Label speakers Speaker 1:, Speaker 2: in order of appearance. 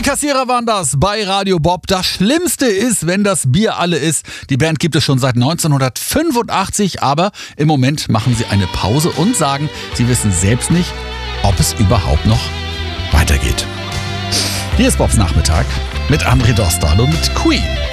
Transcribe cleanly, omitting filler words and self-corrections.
Speaker 1: Kassierer waren das bei Radio Bob. Das Schlimmste ist, wenn das Bier alle ist. Die Band gibt es schon seit 1985, aber im Moment machen sie eine Pause und sagen, sie wissen selbst nicht, ob es überhaupt noch weitergeht. Hier ist Bobs Nachmittag mit André Dostal und mit Queen.